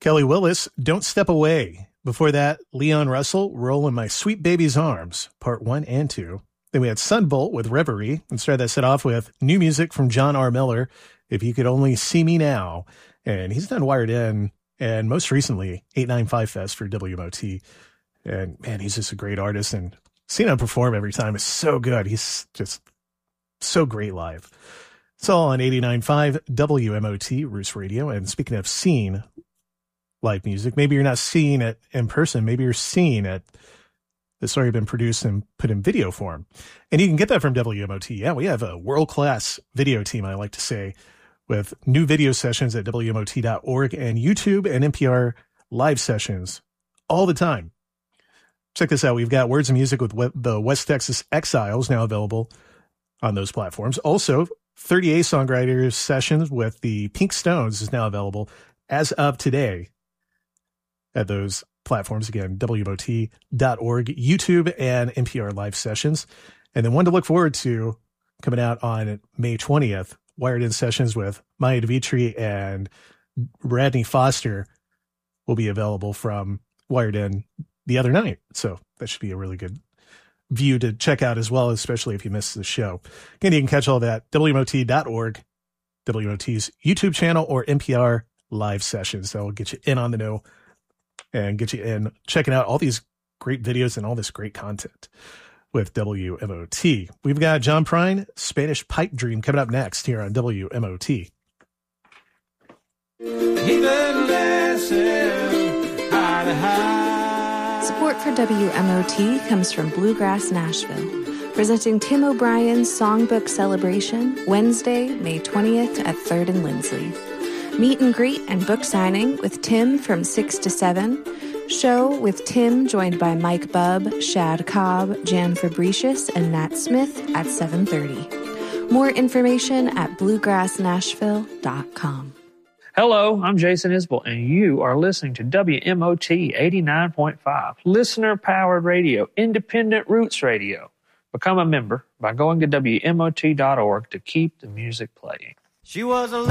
Kelly Willis, Don't Step Away. Before that, Leon Russell, Roll in My Sweet Baby's Arms, Part 1 and 2. Then we had Sunbolt with Reverie, and started that set off with new music from John R. Miller, If You Could Only See Me Now. And he's done Wired In, and most recently, 895 Fest for WMOT. And man, he's just a great artist, and seeing him perform every time is so good. He's just so great live. It's all on 89.5 WMOT, Roost Radio. And speaking of seeing live music, maybe you're not seeing it in person, maybe you're seeing it that's already been produced and put in video form. And you can get that from WMOT. Yeah, we have a world-class video team, I like to say, with new video sessions at WMOT.org and YouTube and NPR live sessions all the time. Check this out. We've got Words and Music with the West Texas Exiles now available on those platforms. Also, 38 Songwriters sessions with the Pink Stones is now available as of today at those platforms. Again, WMOT.org, YouTube, and NPR live sessions. And then one to look forward to coming out on May 20th, Wired In sessions with Maya DeVitri and Radney Foster will be available from Wired In the other night. So that should be a really good view to check out as well, especially if you missed the show. Again, you can catch all that, WMOT.org, WMOT's YouTube channel, or NPR live sessions. That will get you in on the know and get you in checking out all these great videos and all this great content with WMOT. We've got John Prine, Spanish Pipe Dream, coming up next here on WMOT. Support for WMOT comes from Bluegrass Nashville, presenting Tim O'Brien's Songbook Celebration Wednesday, May 20th at 3rd and Lindsley. Meet and greet and book signing with Tim from 6 to 7. Show with Tim joined by Mike Bubb, Shad Cobb, Jan Fabricius, and Nat Smith at 7:30. More information at bluegrassnashville.com. Hello, I'm Jason Isbell, and you are listening to WMOT 89.5, listener-powered radio, independent roots radio. Become a member by going to WMOT.org to keep the music playing. She was a